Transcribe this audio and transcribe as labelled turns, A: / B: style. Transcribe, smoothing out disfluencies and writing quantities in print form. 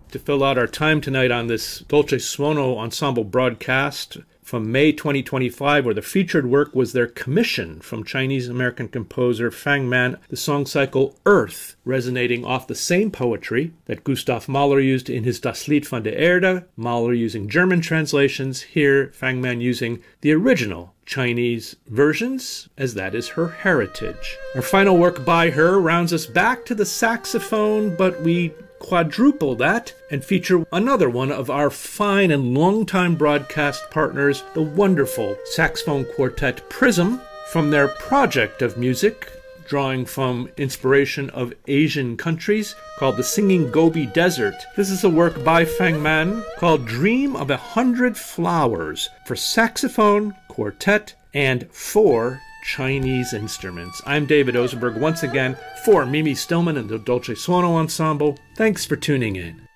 A: to fill out our time tonight on this Dolce Suono Ensemble broadcast from May 2025, where the featured work was their commission from Chinese-American composer Fang Man, the song cycle Earth, resonating off the same poetry that Gustav Mahler used in his Das Lied von der Erde, Mahler using German translations, here Fang Man using the original Chinese versions, as that is her heritage. Our final work by her rounds us back to the saxophone, but we quadruple that and feature another one of our fine and longtime broadcast partners, the wonderful saxophone quartet Prism, from their project of music, drawing from inspiration of Asian countries, called The Singing Gobi Desert. This is a work by Fang Man called Dream of 100 Flowers for saxophone, quartet, and 4 Chinese instruments. I'm David Osenberg once again for Mimi Stillman and the Dolce Suono Ensemble. Thanks for tuning in.